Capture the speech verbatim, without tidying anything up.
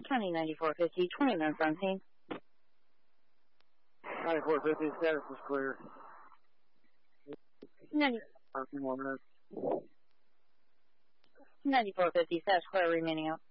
County ninety-four fifty, twenty minutes on scene. ninety-four fifty, status is clear. ninety, Parking one minute. ninety-four fifty, status clear remaining out.